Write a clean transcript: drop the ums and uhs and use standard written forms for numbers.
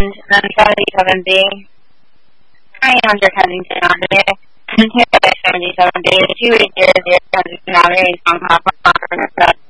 and 77B. Hi, Hunter Kensington Avenue. 77B, 280 Kensington Avenue, East Palm Harbor,